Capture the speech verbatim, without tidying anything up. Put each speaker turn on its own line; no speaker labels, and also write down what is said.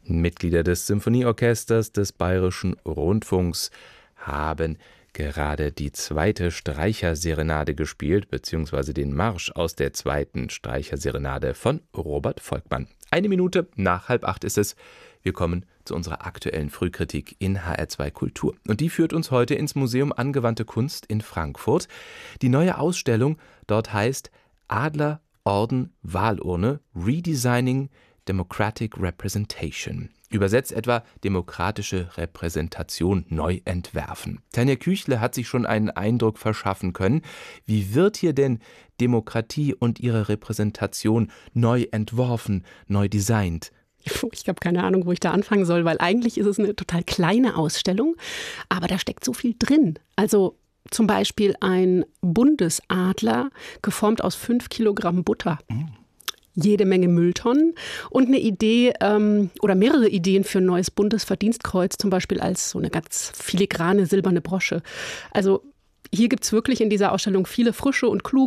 Mitglieder des Symphonieorchesters des Bayerischen Rundfunks haben gerade die zweite Streicherserenade gespielt, beziehungsweise den Marsch aus der zweiten Streicherserenade von Robert Volkmann. Eine Minute nach halb acht ist es. Wir kommen zu unserer aktuellen Frühkritik in H R zwei Kultur. Und die führt uns heute ins Museum Angewandte Kunst in Frankfurt. Die neue Ausstellung dort heißt Adler, Orden, Wahlurne, Redesigning Democratic Representation. Übersetzt etwa demokratische Repräsentation neu entwerfen. Tanja Küchle hat sich schon einen Eindruck verschaffen können. Wie wird hier denn Demokratie und ihre Repräsentation neu entworfen, neu designt?
Ich habe keine Ahnung, wo ich da anfangen soll, weil eigentlich ist es eine total kleine Ausstellung, aber da steckt so viel drin. Also zum Beispiel ein Bundesadler, geformt aus fünf Kilogramm Butter. Mhm. Jede Menge Mülltonnen und eine Idee ähm, oder mehrere Ideen für ein neues Bundesverdienstkreuz, zum Beispiel als so eine ganz filigrane silberne Brosche. Also hier gibt es wirklich in dieser Ausstellung viele frische und kluge